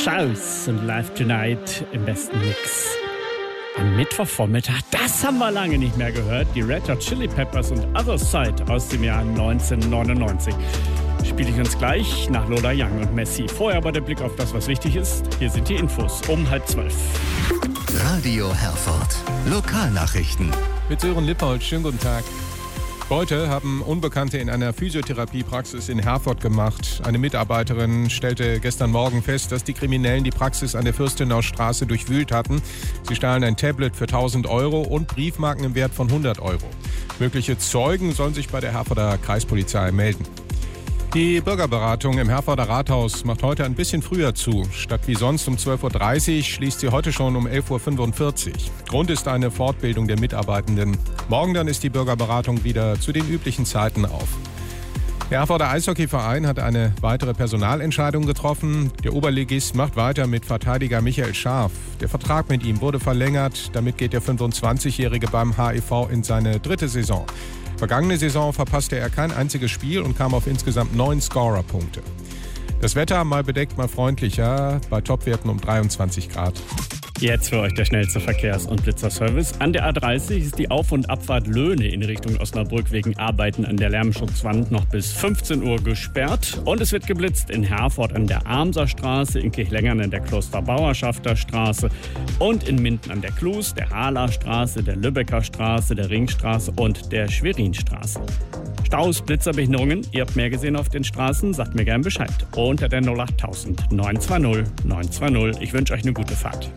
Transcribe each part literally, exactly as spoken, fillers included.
Staus und Live Tonight im besten Mix. Am Mittwochvormittag, das haben wir lange nicht mehr gehört. Die Red Hot Chili Peppers und Other Side aus dem Jahr neunzehnhundertneunundneunzig. Spiele ich uns gleich nach Lola Young und Messi. Vorher aber der Blick auf das, was wichtig ist. Hier sind die Infos um halb zwölf. Radio Herford. Lokalnachrichten. Mit Sören Lippold, schönen guten Tag. Heute haben Unbekannte in einer Physiotherapiepraxis in Herford gemacht. Eine Mitarbeiterin stellte gestern Morgen fest, dass die Kriminellen die Praxis an der Fürstenaustraße durchwühlt hatten. Sie stahlen ein Tablet für tausend Euro und Briefmarken im Wert von hundert Euro. Mögliche Zeugen sollen sich bei der Herforder Kreispolizei melden. Die Bürgerberatung im Herforder Rathaus macht heute ein bisschen früher zu. Statt wie sonst um zwölf Uhr dreißig schließt sie heute schon um elf Uhr fünfundvierzig. Grund ist eine Fortbildung der Mitarbeitenden. Morgen dann ist die Bürgerberatung wieder zu den üblichen Zeiten auf. Der Herforder Eishockeyverein hat eine weitere Personalentscheidung getroffen. Der Oberligist macht weiter mit Verteidiger Michael Scharf. Der Vertrag mit ihm wurde verlängert. Damit geht der fünfundzwanzigjährige beim H E V in seine dritte Saison. Vergangene Saison verpasste er kein einziges Spiel und kam auf insgesamt neun Scorerpunkte. Das Wetter mal bedeckt, mal freundlicher, bei Topwerten um dreiundzwanzig Grad. Jetzt für euch der schnellste Verkehrs- und Blitzerservice. An der A dreißig ist die Auf- und Abfahrt Löhne in Richtung Osnabrück wegen Arbeiten an der Lärmschutzwand noch bis fünfzehn Uhr gesperrt. Und es wird geblitzt in Herford an der Armser Straße, in Kirchlengern an der Klosterbauerschafter Straße und in Minden an der Klus, der Haaler Straße, der Lübecker Straße, der Ringstraße und der Schwerinstraße. Staus, Blitzerbehinderungen, ihr habt mehr gesehen auf den Straßen, sagt mir gern Bescheid. Unter der null acht null null neun zwei null neun zwei null. Ich wünsche euch eine gute Fahrt.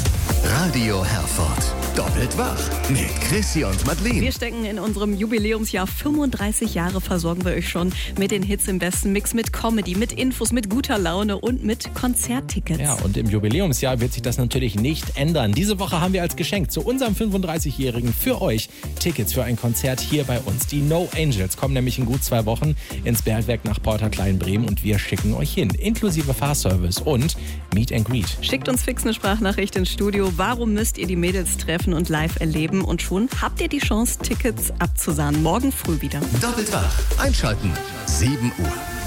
Radio Herford. Doppelt wach mit Chrissy und Madeleine. Wir stecken in unserem Jubiläumsjahr. fünfunddreißig Jahre versorgen wir euch schon mit den Hits im besten Mix, mit Comedy, mit Infos, mit guter Laune und mit Konzerttickets. Ja, und im Jubiläumsjahr wird sich das natürlich nicht ändern. Diese Woche haben wir als Geschenk zu unserem fünfunddreißigjährigen für euch Tickets für ein Konzert hier bei uns. Die No Angels kommen nämlich in gut zwei Wochen ins Bergwerk nach Porta Kleinbremen und wir schicken euch hin. Inklusive Fahrservice und Meet and Greet. Schickt uns fix eine Sprachnachricht ins Studio. Warum müsst ihr die Mädels treffen und live erleben? Und schon habt ihr die Chance, Tickets abzusahnen. Morgen früh wieder. Doppelt wach. Einschalten. sieben Uhr.